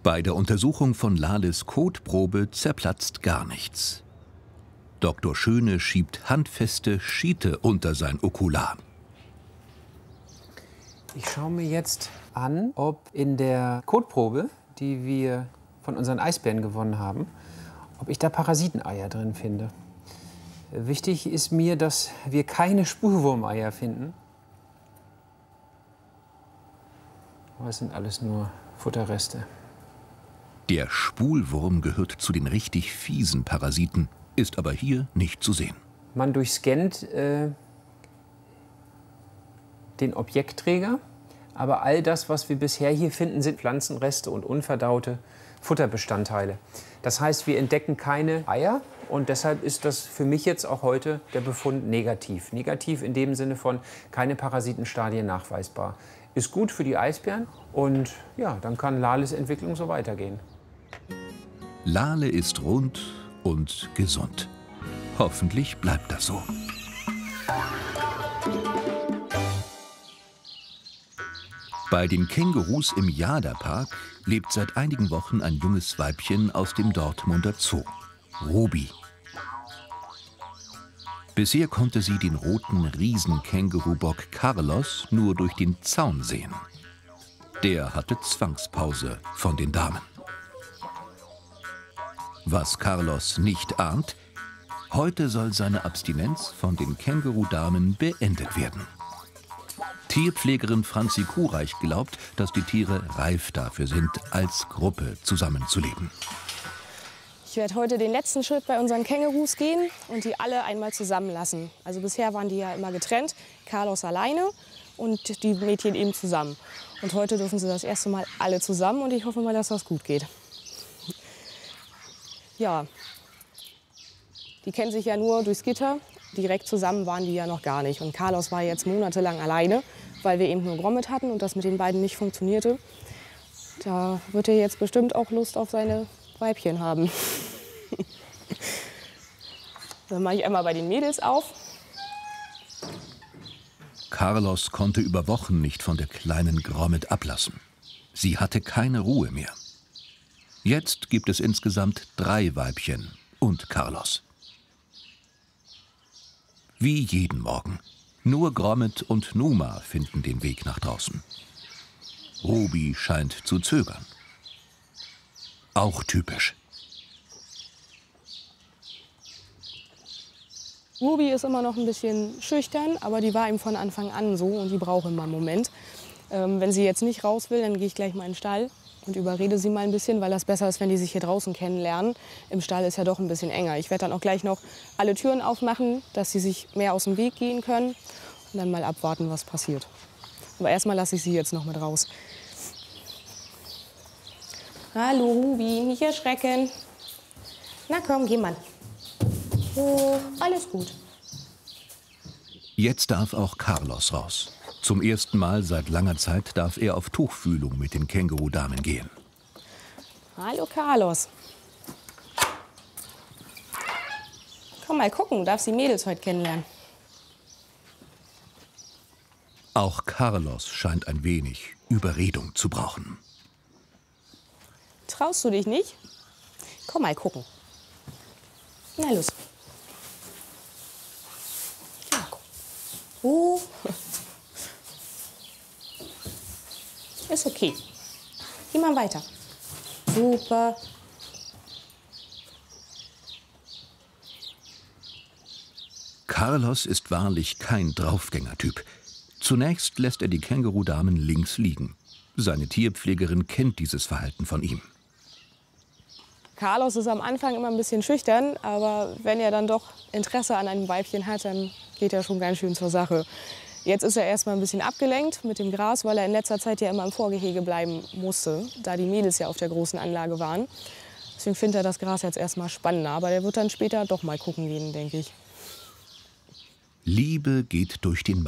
Bei der Untersuchung von Lales Kotprobe zerplatzt gar nichts. Dr. Schöne schiebt handfeste Schiete unter sein Okular. Ich schaue mir jetzt an, ob in der Kotprobe, die wir von unseren Eisbären gewonnen haben, ob ich da Parasiteneier drin finde. Wichtig ist mir, dass wir keine Spurwurmeier finden. Aber es sind alles nur Futterreste. Der Spulwurm gehört zu den richtig fiesen Parasiten, ist aber hier nicht zu sehen. Man durchscannt den Objektträger, aber all das, was wir bisher hier finden, sind Pflanzenreste und unverdaute Futterbestandteile. Das heißt, wir entdecken keine Eier und deshalb ist das für mich jetzt auch heute der Befund negativ. Negativ in dem Sinne von keine Parasitenstadien nachweisbar. Ist gut für die Eisbären und ja, dann kann Lales Entwicklung so weitergehen. Lale ist rund und gesund. Hoffentlich bleibt das so. Bei den Kängurus im Jada-Park lebt seit einigen Wochen ein junges Weibchen aus dem Dortmunder Zoo, Ruby. Bisher konnte sie den roten Riesenkänguru-Bock Carlos nur durch den Zaun sehen. Der hatte Zwangspause von den Damen. Was Carlos nicht ahnt, heute soll seine Abstinenz von den Kängurudamen beendet werden. Tierpflegerin Franzi Kureich glaubt, dass die Tiere reif dafür sind, als Gruppe zusammenzuleben. Ich werde heute den letzten Schritt bei unseren Kängurus gehen und die alle einmal zusammenlassen. Also bisher waren die ja immer getrennt, Carlos alleine und die Mädchen eben zusammen. Und heute dürfen sie das erste Mal alle zusammen und ich hoffe mal, dass das gut geht. Ja, die kennen sich ja nur durchs Gitter. Direkt zusammen waren die ja noch gar nicht. Und Carlos war jetzt monatelang alleine, weil wir eben nur Gromit hatten und das mit den beiden nicht funktionierte. Da wird er jetzt bestimmt auch Lust auf seine Weibchen haben. Dann mache ich einmal bei den Mädels auf. Carlos konnte über Wochen nicht von der kleinen Gromit ablassen. Sie hatte keine Ruhe mehr. Jetzt gibt es insgesamt 3 Weibchen und Carlos. Wie jeden Morgen. Nur Gromit und Numa finden den Weg nach draußen. Ruby scheint zu zögern. Auch typisch. Ruby ist immer noch ein bisschen schüchtern, aber die war ihm von Anfang an so und die braucht immer einen Moment. Wenn sie jetzt nicht raus will, dann gehe ich gleich mal in den Stall und überrede sie mal ein bisschen, weil das besser ist, wenn die sich hier draußen kennenlernen. Im Stall ist ja doch ein bisschen enger. Ich werde dann auch gleich noch alle Türen aufmachen, dass sie sich mehr aus dem Weg gehen können und dann mal abwarten, was passiert. Aber erstmal lasse ich sie jetzt noch mit raus. Hallo Ruby, nicht erschrecken. Na komm, geh mal. Oh, alles gut. Jetzt darf auch Carlos raus. Zum ersten Mal seit langer Zeit darf er auf Tuchfühlung mit den Kängurudamen gehen. Hallo Carlos. Komm mal gucken, du darfst die Mädels heute kennenlernen. Auch Carlos scheint ein wenig Überredung zu brauchen. Traust du dich nicht? Komm mal gucken. Na los. Ja, guck. Oh. Ist okay. Geh mal weiter. Super. Carlos ist wahrlich kein Draufgängertyp. Zunächst lässt er die Kängurudamen links liegen. Seine Tierpflegerin kennt dieses Verhalten von ihm. Carlos ist am Anfang immer ein bisschen schüchtern, aber wenn er dann doch Interesse an einem Weibchen hat, dann geht er schon ganz schön zur Sache. Jetzt ist er erstmal ein bisschen abgelenkt mit dem Gras, weil er in letzter Zeit ja immer im Vorgehege bleiben musste, da die Mädels ja auf der großen Anlage waren. Deswegen findet er das Gras jetzt erstmal spannender, aber der wird dann später doch mal gucken gehen, denke ich. Liebe geht durch den